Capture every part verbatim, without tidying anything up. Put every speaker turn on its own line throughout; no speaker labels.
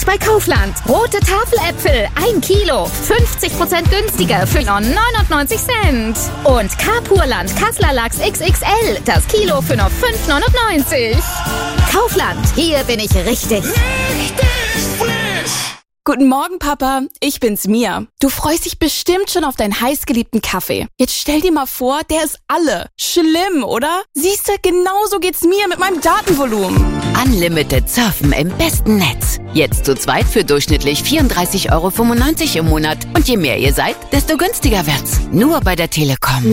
bei Kaufland. Rote Tafeläpfel, ein Kilo, fünfzig Prozent günstiger für nur neunundneunzig Cent. Und Carpurland Kassler Lachs X X L, das Kilo für nur fünf neunundneunzig. Kaufland, hier bin ich richtig.
Richtig frisch!
Guten Morgen, Papa. Ich bin's, Mia. Du freust dich bestimmt schon auf deinen heißgeliebten Kaffee. Jetzt stell dir mal vor, der ist alle. Schlimm, oder? Siehste, genauso geht's mir mit meinem Datenvolumen.
Unlimited Surfen im besten Netz. Jetzt zu zweit für durchschnittlich vierunddreißig Euro fünfundneunzig im Monat. Und je mehr ihr seid, desto günstiger wird's. Nur bei der Telekom.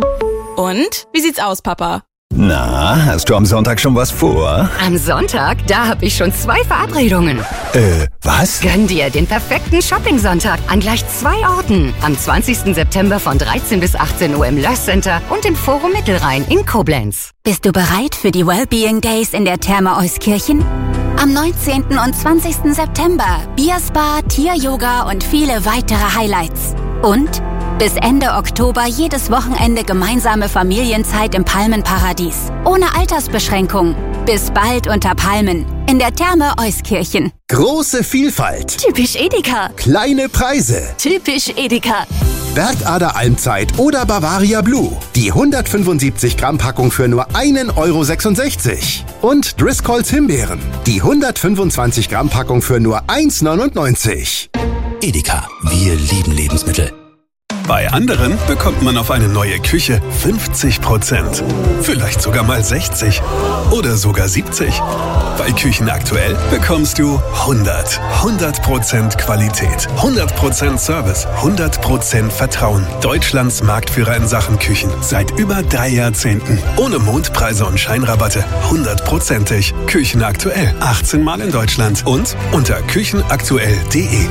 Und? Wie sieht's aus, Papa?
Na, hast du am Sonntag schon was vor?
Am Sonntag? Da habe ich schon zwei Verabredungen.
Äh, was?
Gönn dir den perfekten Shopping-Sonntag an gleich zwei Orten. Am zwanzigsten September von dreizehn bis achtzehn Uhr im Löss Center und im Forum Mittelrhein in Koblenz.
Bist du bereit für die Wellbeing Days in der Therme Euskirchen? Am neunzehnten und zwanzigsten September Bierspa, Tier-Yoga und viele weitere Highlights. Und bis Ende Oktober jedes Wochenende gemeinsame Familienzeit im Palmenparadies. Ohne Altersbeschränkung. Bis bald unter Palmen. In der Therme Euskirchen.
Große Vielfalt.
Typisch Edeka.
Kleine Preise.
Typisch Edeka.
Bergader Almzeit oder Bavaria Blue. Die hundertfünfundsiebzig Gramm Packung für nur einen Euro sechsundsechzig. Und Driscolls Himbeeren. Die hundertfünfundzwanzig Gramm Packung für nur eins neunundneunzig.
Edeka. Wir lieben Lebensmittel.
Bei anderen bekommt man auf eine neue Küche fünfzig Prozent. Vielleicht sogar mal sechzig oder sogar siebzig. Bei Küchen aktuell bekommst du hundert. hundert Prozent Qualität, hundert Prozent Service, hundert Prozent Vertrauen. Deutschlands Marktführer in Sachen Küchen seit über drei Jahrzehnten. Ohne Mondpreise und Scheinrabatte. hundertprozentig. Küchen aktuell. achtzehn Mal in Deutschland und unter küchenaktuell punkt de.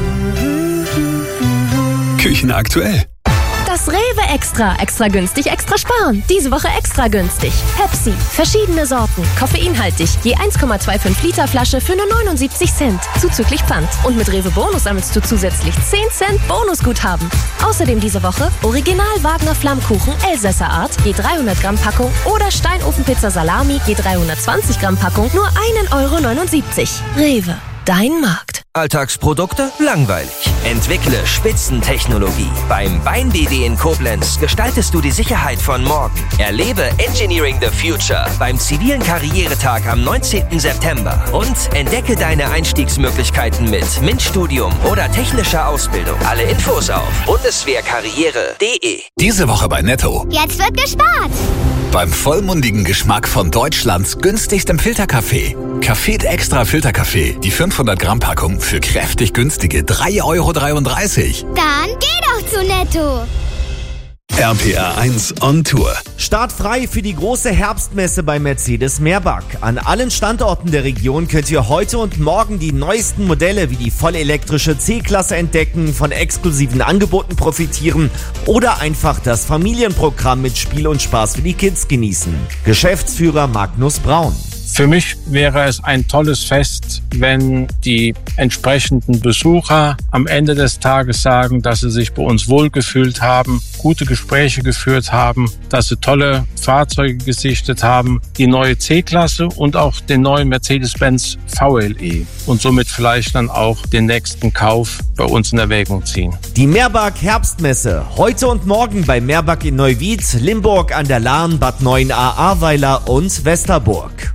Küchen aktuell.
Das Rewe Extra. Extra günstig, extra sparen. Diese Woche extra günstig. Pepsi. Verschiedene Sorten. Koffeinhaltig. Je eins Komma fünfundzwanzig Liter Flasche für nur neunundsiebzig Cent. Zuzüglich Pfand. Und mit Rewe Bonus sammelst du zusätzlich zehn Cent Bonusguthaben. Außerdem diese Woche Original Wagner Flammkuchen Elsässer Art. Je dreihundert Gramm Packung. Oder Steinofenpizza Salami. Je dreihundertzwanzig Gramm Packung. Nur einen Euro neunundsiebzig. Rewe. Dein Markt.
Alltagsprodukte? Langweilig. Entwickle Spitzentechnologie. Beim Bein B D in Koblenz gestaltest du die Sicherheit von morgen. Erlebe Engineering the Future beim zivilen Karrieretag am neunzehnten September. Und entdecke deine Einstiegsmöglichkeiten mit MINT-Studium oder technischer Ausbildung. Alle Infos auf bundeswehrkarriere punkt de.
Diese Woche bei Netto.
Jetzt wird gespart.
Beim vollmundigen Geschmack von Deutschlands günstigstem Filterkaffee. Café Extra Filterkaffee. Die fünfhundert Gramm Packung für kräftig günstige drei Euro dreiunddreißig.
Dann geh doch zu Netto.
R P R eins on Tour.
Startfrei für die große Herbstmesse bei Mercedes Meerbach. An allen Standorten der Region könnt ihr heute und morgen die neuesten Modelle wie die vollelektrische C-Klasse entdecken, von exklusiven Angeboten profitieren oder einfach das Familienprogramm mit Spiel und Spaß für die Kids genießen. Geschäftsführer Magnus Braun.
Für mich wäre es ein tolles Fest, wenn die entsprechenden Besucher am Ende des Tages sagen, dass sie sich bei uns wohlgefühlt haben, gute Gespräche geführt haben, dass sie tolle Fahrzeuge gesichtet haben, die neue C-Klasse und auch den neuen Mercedes-Benz V L E und somit vielleicht dann auch den nächsten Kauf bei uns in Erwägung ziehen.
Die Meerbach Herbstmesse. Heute und morgen bei Meerbach in Neuwied, Limburg an der Lahn, Bad Neuenahr-Ahrweiler und Westerburg.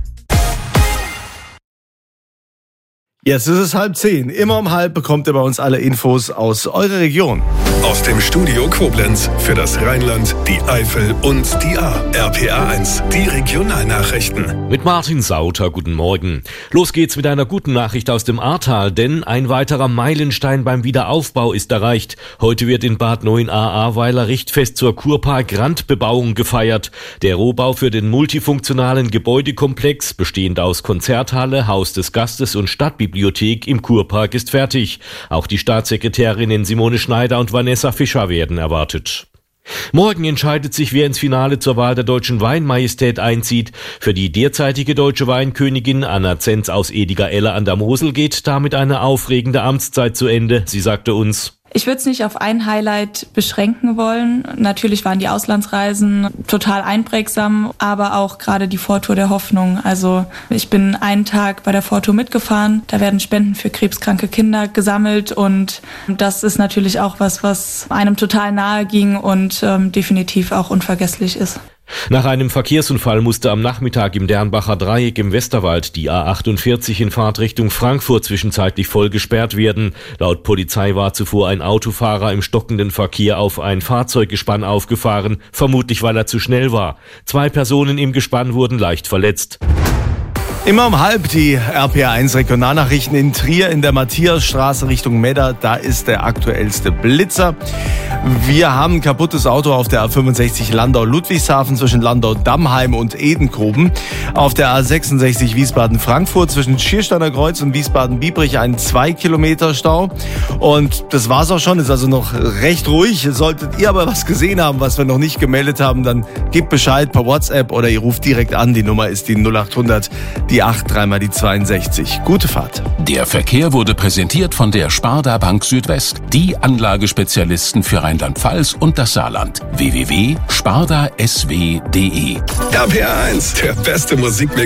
Jetzt ist es halb zehn. Immer um halb bekommt ihr bei uns alle Infos aus eurer Region.
Aus dem Studio Koblenz für das Rheinland, die Eifel und die Ahr. R P R eins, die Regionalnachrichten.
Mit Martin Sauter, guten Morgen. Los geht's mit einer guten Nachricht aus dem Ahrtal, denn ein weiterer Meilenstein beim Wiederaufbau ist erreicht. Heute wird in Bad Neuenahr-Ahrweiler Richtfest zur Kurpark-Randbebauung gefeiert. Der Rohbau für den multifunktionalen Gebäudekomplex, bestehend aus Konzerthalle, Haus des Gastes und Stadtbibliothek im Kurpark, ist fertig. Auch die Staatssekretärinnen Simone Schneider und Vanessa Fischer werden erwartet. Morgen entscheidet sich, wer ins Finale zur Wahl der Deutschen Weinmajestät einzieht. Für die derzeitige deutsche Weinkönigin Anna Zenz aus Ediger-Eller an der Mosel geht damit eine aufregende Amtszeit zu Ende. Sie sagte uns:
Ich würde es nicht auf ein Highlight beschränken wollen. Natürlich waren die Auslandsreisen total einprägsam, aber auch gerade die Vortour der Hoffnung. Also ich bin einen Tag bei der Vortour mitgefahren. Da werden Spenden für krebskranke Kinder gesammelt und das ist natürlich auch was, was einem total nahe ging und ähm, definitiv auch unvergesslich ist.
Nach einem Verkehrsunfall musste am Nachmittag im Dernbacher Dreieck im Westerwald die A achtundvierzig in Fahrtrichtung Frankfurt zwischenzeitlich voll gesperrt werden. Laut Polizei war zuvor ein Autofahrer im stockenden Verkehr auf ein Fahrzeuggespann aufgefahren, vermutlich weil er zu schnell war. Zwei Personen im Gespann wurden leicht verletzt.
Immer um halb die R P R eins Regionalnachrichten in Trier in der Matthiasstraße Richtung Medda. Da ist der aktuellste Blitzer. Wir haben ein kaputtes Auto auf der A fünfundsechzig Landau-Ludwigshafen zwischen Landau-Dammheim und Edengruben. Auf der A sechsundsechzig Wiesbaden-Frankfurt zwischen Schiersteiner Kreuz und Wiesbaden-Biebrich ein zwei Kilometer Stau. Und das war's auch schon, ist also noch recht ruhig. Solltet ihr aber was gesehen haben, was wir noch nicht gemeldet haben, dann gebt Bescheid per WhatsApp oder ihr ruft direkt an. Die Nummer ist die null acht hundert, die acht, dreimal die zweiundsechzig. Gute Fahrt.
Der Verkehr wurde präsentiert von der Sparda Bank Südwest, die Anlagespezialisten für Rheinland-Pfalz und das Saarland. w w w punkt sparda s w punkt d e
R P R eins, der beste Musikmix